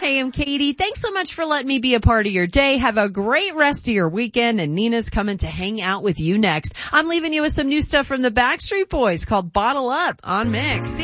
am Katie. Thanks so much for letting me be a part of your day. Have a great rest of your weekend, and Nina's coming to hang out with you next. I'm leaving you with some new stuff from the Backstreet Boys called Bottle Up on Mix.